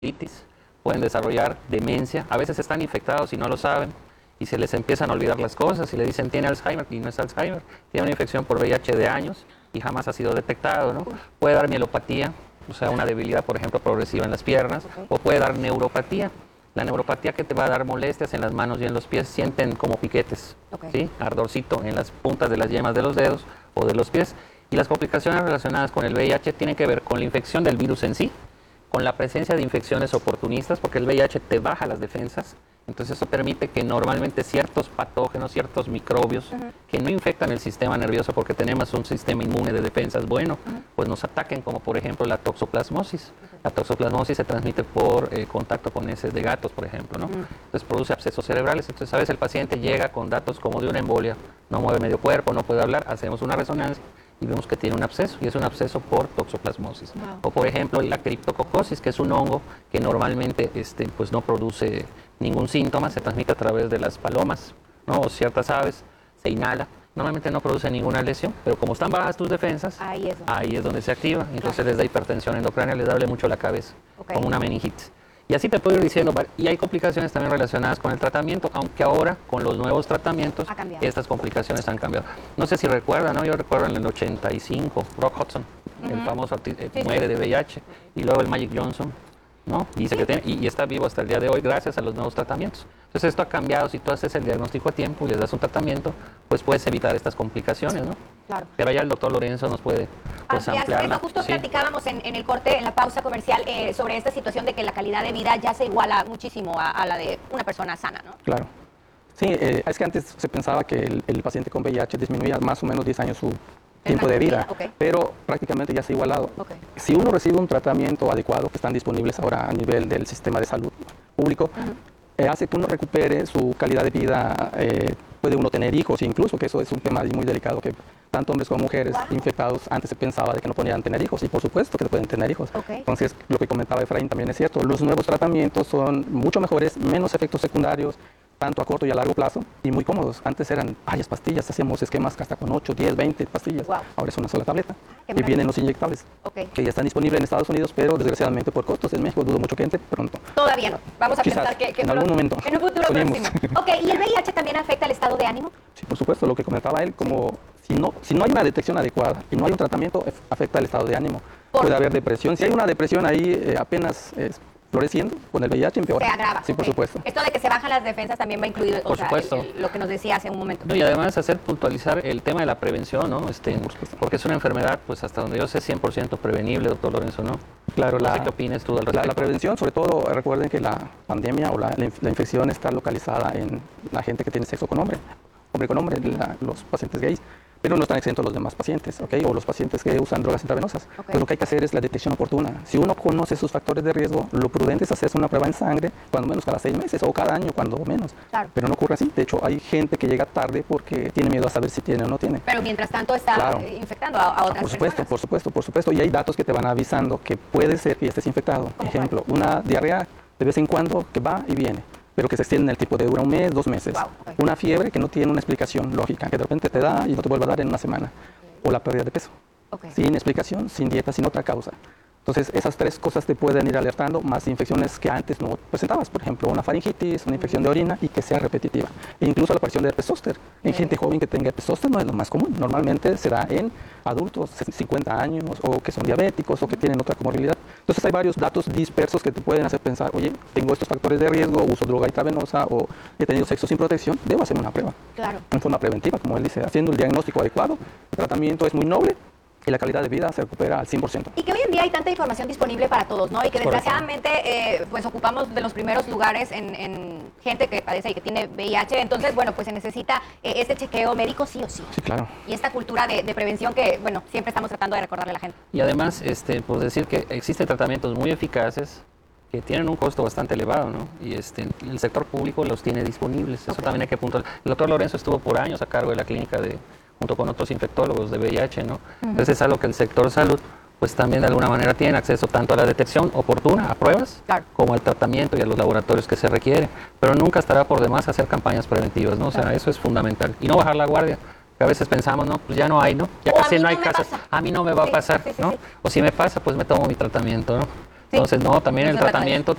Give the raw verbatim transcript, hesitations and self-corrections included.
artritis, pueden desarrollar demencia, a veces están infectados y no lo saben, y se les empiezan a olvidar las cosas y le dicen tiene Alzheimer y no es Alzheimer, tiene una infección por V I H de años y jamás ha sido detectado, ¿no? Puede dar mielopatía, o sea, una debilidad, por ejemplo, progresiva en las piernas, okay. O puede dar neuropatía. La neuropatía que te va a dar molestias en las manos y en los pies, sienten como piquetes, okay. ¿Sí? Ardorcito en las puntas de las yemas de los dedos o de los pies. Y las complicaciones relacionadas con el V I H tienen que ver con la infección del virus en sí, con la presencia de infecciones oportunistas, porque el V I H te baja las defensas. Entonces eso permite que normalmente ciertos patógenos, ciertos microbios uh-huh. que no infectan el sistema nervioso porque tenemos un sistema inmune de defensas bueno, uh-huh. pues nos ataquen, como por ejemplo la toxoplasmosis. Uh-huh. La toxoplasmosis se transmite por eh, contacto con heces de gatos, por ejemplo, ¿no? Uh-huh. Entonces produce abscesos cerebrales. Entonces a veces el paciente llega con datos como de una embolia, no mueve medio cuerpo, no puede hablar, hacemos una resonancia y vemos que tiene un absceso, y es un absceso por toxoplasmosis. Wow. O por ejemplo la criptococosis, que es un hongo que normalmente este, pues no produce ningún síntoma, se transmite a través de las palomas, ¿no? O ciertas aves, se inhala. Normalmente no produce ninguna lesión, pero como están bajas tus defensas, ahí es donde, ahí es donde se activa. Entonces claro. les da hipertensión endocránea, les duele mucho la cabeza, okay. como una meningitis. Y así te puedo ir diciendo, y hay complicaciones también relacionadas con el tratamiento, aunque ahora con los nuevos tratamientos, estas complicaciones han cambiado. No sé si recuerdan, ¿no? Yo recuerdo en el ochenta y cinco, Rock Hudson, uh-huh. el famoso eh, sí, muere sí. de V I H, y luego el Magic Johnson, ¿no? Dice sí. que tiene, y, y está vivo hasta el día de hoy gracias a los nuevos tratamientos. Entonces esto ha cambiado, si tú haces el diagnóstico a tiempo y les das un tratamiento, pues puedes evitar estas complicaciones, ¿no? Claro. Pero ya el doctor Lorenzo nos puede pues, ampliarla. Justo sí. platicábamos en, en el corte, en la pausa comercial, eh, sobre esta situación de que la calidad de vida ya se iguala muchísimo a, a la de una persona sana, ¿no? Claro. Sí, eh, es que antes se pensaba que el, el paciente con V I H disminuía más o menos diez años su tiempo de vida, okay. pero prácticamente ya se ha igualado. Okay. Si uno recibe un tratamiento adecuado, que están disponibles ahora a nivel del sistema de salud público, uh-huh. eh, hace que uno recupere su calidad de vida, eh, puede uno tener hijos incluso, que eso es un tema muy delicado, que tanto hombres como mujeres wow. infectados, antes se pensaba de que no podían tener hijos, y por supuesto que pueden tener hijos. Okay. Entonces, lo que comentaba Efraín también es cierto, los nuevos tratamientos son mucho mejores, menos efectos secundarios, tanto a corto y a largo plazo, y muy cómodos. Antes eran varias pastillas, hacíamos esquemas hasta con ocho, diez, veinte pastillas. Wow. Ahora es una sola tableta. Qué y vienen los inyectables, okay. que ya están disponibles en Estados Unidos, pero desgraciadamente por costos en México dudo mucho que entre pronto. Todavía no. Vamos a Quizás, pensar que, que en algún momento. En un futuro soñemos. próximo. Ok, ¿y el V I H también afecta el estado de ánimo? Sí, por supuesto, lo que comentaba él, como sí. si, no, si no hay una detección adecuada y no hay un tratamiento, afecta el estado de ánimo. ¿Por? Puede haber depresión. Si hay una depresión ahí, eh, apenas es floreciendo, con el V I H empeora. Se agrava. Sí, okay. por supuesto. Esto de que se bajan las defensas también va incluido, por o sea, supuesto. El, el, lo que nos decía hace un momento. No, y además hacer puntualizar el tema de la prevención, ¿no? Este, porque es una enfermedad, pues hasta donde yo sé, cien por ciento prevenible, doctor Lorenzo, ¿no? Claro, no la, sé qué opinas tú al respecto. La, la prevención, sobre todo, recuerden que la pandemia o la, la, la infección está localizada en la gente que tiene sexo con hombre, hombre con hombre, la, los pacientes gays. Pero no están exentos los demás pacientes, ¿ok? O los pacientes que usan drogas intravenosas. Okay. Pues lo que hay que hacer es la detección oportuna. Si uno conoce sus factores de riesgo, lo prudente es hacerse una prueba en sangre, cuando menos cada seis meses, o cada año, cuando menos. Claro. Pero no ocurre así. De hecho, hay gente que llega tarde porque tiene miedo a saber si tiene o no tiene. Pero mientras tanto está claro. infectando a, a otras Por supuesto, personas. por supuesto, por supuesto. Y hay datos que te van avisando que puede ser que estés infectado. Ejemplo, cuál? Una diarrea de vez en cuando que va y viene, pero que se extiende en el tipo de dura un mes, dos meses. Wow, okay. Una fiebre que no tiene una explicación lógica, que de repente te da y no te vuelve a dar en una semana. O la pérdida de peso, okay. sin explicación, sin dieta, sin otra causa. Entonces, esas tres cosas te pueden ir alertando, más infecciones que antes no presentabas. Por ejemplo, una faringitis, una infección de orina y que sea repetitiva. E incluso la aparición de herpes zóster. En gente joven que tenga herpes zóster no es lo más común. Normalmente se da en adultos, cincuenta años, o que son diabéticos, o que tienen otra comorbilidad. Entonces, hay varios datos dispersos que te pueden hacer pensar, oye, tengo estos factores de riesgo, uso droga intravenosa, o he tenido sexo sin protección, debo hacer una prueba. Claro. En forma preventiva, como él dice, haciendo el diagnóstico adecuado. El tratamiento es muy noble, y la calidad de vida se recupera al cien por ciento. Y que hoy en día hay tanta información disponible para todos, ¿no? Y que desgraciadamente eh, pues ocupamos de los primeros lugares en, en gente que padece y que tiene V I H. Entonces, bueno, pues se necesita eh, este chequeo médico sí o sí. Sí, claro. Y esta cultura de, de prevención que, bueno, siempre estamos tratando de recordarle a la gente. Y además, este, pues decir que existen tratamientos muy eficaces que tienen un costo bastante elevado, ¿no? Y este, el sector público los tiene disponibles. Eso okay. también hay que puntuar. El doctor Lorenzo estuvo por años a cargo de la clínica de junto con otros infectólogos de V I H, ¿no? Uh-huh. Entonces es algo que el sector salud pues también de alguna manera tiene acceso tanto a la detección oportuna, a pruebas, claro. como al tratamiento y a los laboratorios que se requiere, pero nunca estará por demás hacer campañas preventivas, ¿no? O sea, claro. eso es fundamental. Y no bajar la guardia, que a veces pensamos, no, pues ya no hay, ¿no? Ya o casi no no hay casos, pasa. a mí no me va sí, a pasar, sí, sí, ¿no? Sí. O si me pasa, pues me tomo mi tratamiento, ¿no? Entonces, no, también No el se trata de tratamiento